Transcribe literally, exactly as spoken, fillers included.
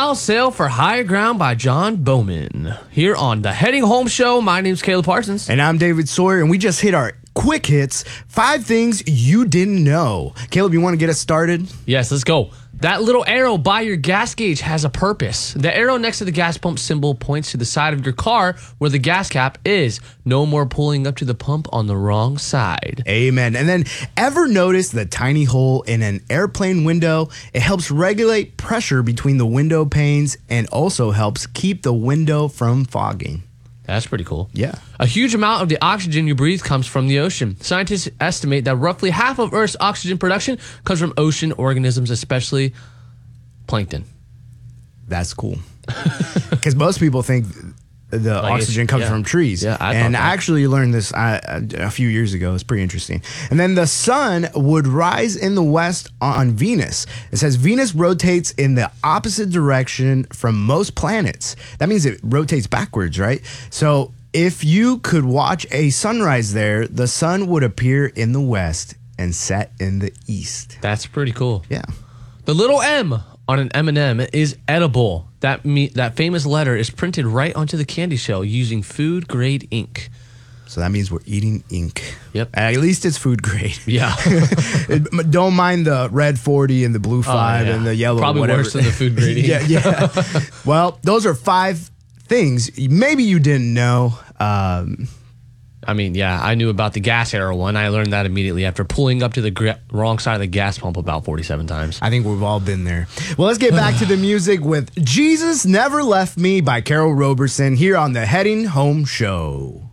I'll Sail for Higher Ground by John Bowman. Here on the Heading Home Show, my name's Caleb Parsons. And I'm David Sawyer, and we just hit our quick hits. Five things you didn't know. Caleb, you want to get us started? Yes, let's go. That little arrow by your gas gauge has a purpose. The arrow next to the gas pump symbol points to the side of your car where the gas cap is. No more pulling up to the pump on the wrong side. Amen. And then, ever notice the tiny hole in an airplane window? It helps regulate pressure between the window panes and also helps keep the window from fogging. That's pretty cool. Yeah. A huge amount of the oxygen you breathe comes from the ocean. Scientists estimate that roughly half of Earth's oxygen production comes from ocean organisms, especially plankton. That's cool. Because most people think the Like oxygen comes yeah. from trees. Yeah, I and thought I that. actually learned this uh, a few years ago. It's pretty interesting. And then the sun would rise in the west on Venus. It says Venus rotates in the opposite direction from most planets. That means it rotates backwards, right? So if you could watch a sunrise there, the sun would appear in the west and set in the east. That's pretty cool. Yeah. The little M on an M and M is edible. That me- that famous letter is printed right onto the candy shell using food grade ink. So that means we're eating ink. Yep. At least it's food grade. Yeah. Don't mind the red forty and the blue five yeah. and the yellow. Probably whatever. worse than the food grade ink. yeah, yeah. Well, those are five things maybe you didn't know. Um, I mean, yeah, I knew about the gas arrow one. I learned that immediately after pulling up to the gr- wrong side of the gas pump about forty-seven times. I think we've all been there. Well, let's get back to the music with Jesus Never Left Me by Carol Roberson here on the Heading Home Show.